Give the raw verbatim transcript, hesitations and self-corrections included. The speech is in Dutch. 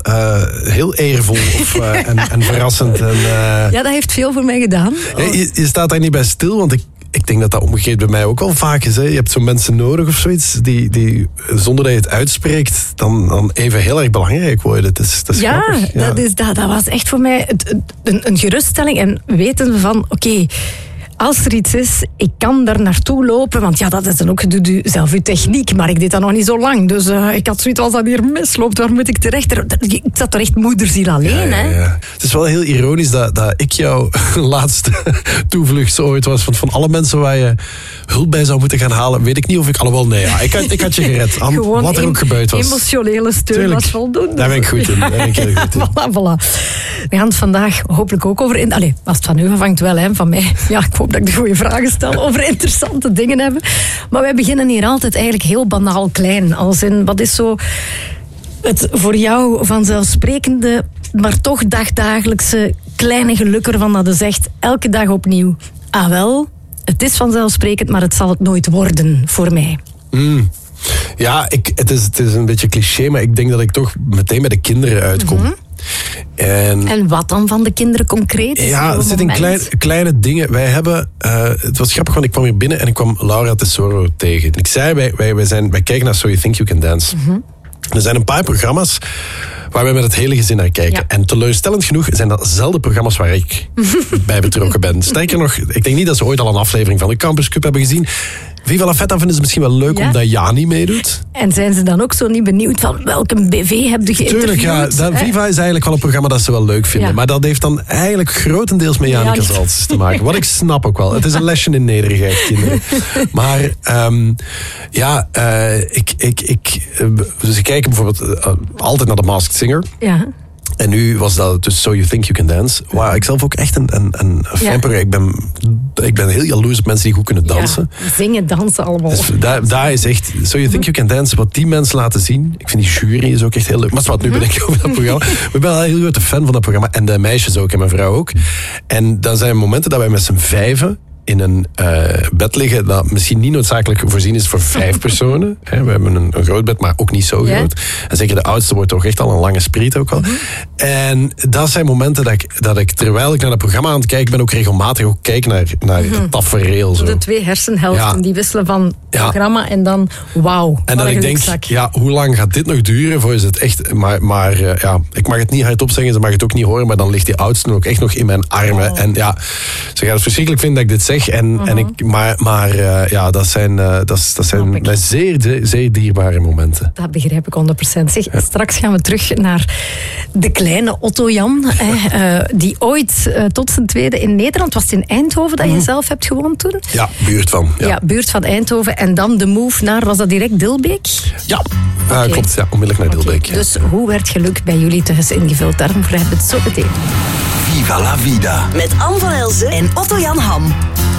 uh, heel eervol of, uh, en, en verrassend. En, uh, ja, dat heeft veel voor mij gedaan. Oh. Je, je staat daar niet bij stil, want ik, ik denk dat dat omgekeerd bij mij ook wel vaak is. Hè. Je hebt zo mensen nodig of zoiets, die, die zonder dat je het uitspreekt, dan, dan even heel erg belangrijk worden. Het is, het is ja, grappig. Ja. Dat, is, dat, dat was echt voor mij het, een, een geruststelling. En weten van, oké, okay, als er iets is, ik kan daar naartoe lopen. Want ja, dat is dan ook, doe je zelf je techniek. Maar ik deed dat nog niet zo lang. Dus uh, ik had zoiets als dat hier misloopt, waar moet ik terecht? Ik zat er echt moederziel alleen. Ja, ja, ja. Hè? Het is wel heel ironisch dat, dat ik jouw laatste toevlucht ooit was. Want van alle mensen waar je hulp bij zou moeten gaan halen, weet ik niet of ik... Alhoewel, nee, ja, ik, had, ik had je gered. Am, Gewoon wat er ook gebeurd was. Emotionele steun. Tuurlijk. Was voldoende. Daar ben ik goed in. Daar ben ik heel goed in. Voilà, voilà. We gaan het vandaag hopelijk ook over... In... Allee, als het van u afhangt wel, hè, van mij. Ja, ik hoop dat ik de goede vragen stel over interessante dingen hebben. Maar wij beginnen hier altijd eigenlijk heel banaal klein. Als in, wat is zo het voor jou vanzelfsprekende, maar toch dagdagelijkse kleine geluk ervan dat je zegt, elke dag opnieuw, ah wel, het is vanzelfsprekend, maar het zal het nooit worden voor mij. Mm. Ja, ik, het, is, het is een beetje cliché, maar ik denk dat ik toch meteen bij de kinderen uitkom. Mm-hmm. En, en wat dan van de kinderen concreet? Ja, er zitten klein, kleine dingen. Wij hebben, uh, het was grappig, want ik kwam hier binnen en ik kwam Laura Tesoro tegen. En ik zei, wij, wij, wij, zijn, wij kijken naar So You Think You Can Dance. Mm-hmm. Er zijn een paar programma's waar wij met het hele gezin naar kijken. Ja. En teleurstellend genoeg zijn dat zelden programma's waar ik bij betrokken ben. Sterker nog, ik denk niet dat ze ooit al een aflevering van de Campus Cup hebben gezien. Viva la Feta vinden ze misschien wel leuk, ja, omdat Jani meedoet. En zijn ze dan ook zo niet benieuwd van welke B V heb je geïnterviewd? Tuurlijk, ja. Dat, Viva is eigenlijk wel een programma dat ze wel leuk vinden. Ja. Maar dat heeft dan eigenlijk grotendeels met Jani Cazaltjes te maken. Wat ik snap ook wel. Het is een lesje in nederigheid, kinderen. Maar um, ja, uh, ik, ik, ik, uh, dus ik kijk bijvoorbeeld uh, altijd naar The Masked Singer. Ja. En nu was dat dus So You Think You Can Dance. Waar ik zelf ook echt een, een, een fan ben. Ik ben. Ik ben heel jaloers op mensen die goed kunnen dansen. Ja, zingen, dansen allemaal. Dus daar, daar is echt So You Think You Can Dance. Wat die mensen laten zien. Ik vind die jury is ook echt heel leuk. Maar wat nu ben ik over dat programma. Ik ben wel een heel grote fan van dat programma. En de meisjes ook en mijn vrouw ook. En dan zijn momenten dat wij met z'n vijven in een uh, bed liggen dat misschien niet noodzakelijk voorzien is voor vijf personen. He, we hebben een, een groot bed, maar ook niet zo yeah. groot. En zeker de oudste wordt toch echt al een lange spriet ook al. Mm-hmm. En dat zijn momenten dat ik, dat ik, terwijl ik naar het programma aan het kijken ben, ook regelmatig ook kijk naar, naar mm-hmm. het tafereel. Zo. De twee hersenhelften, ja. die wisselen van ja. programma en dan wauw. En dan ik denk, ja, hoe lang gaat dit nog duren? Voor is het echt, maar, maar uh, ja, ik mag het niet hardop zeggen, ze mag het ook niet horen, maar dan ligt die oudste ook echt nog in mijn armen. Oh. En ja, ze gaat het verschrikkelijk vinden dat ik dit zeg. En, uh-huh. en ik, maar maar uh, ja, dat zijn, uh, dat, dat zijn zeer, zeer dierbare momenten. Dat begrijp ik honderd procent. Zeg, ja. Straks gaan we terug naar de kleine Otto Jan, eh, uh, die ooit uh, tot zijn tweede in Nederland, was het in Eindhoven dat je mm. zelf hebt gewoond toen? Ja, buurt van. Ja. ja, buurt van Eindhoven. En dan de move naar, was dat direct Dilbeek? Ja, okay. uh, klopt. Ja, onmiddellijk naar okay. Dilbeek. Ja. Dus hoe werd geluk bij jullie thuis ingevuld? Daarom hebben we het zo meteen. Viva la vida. Met Anne van Elzen en Otto Jan Ham.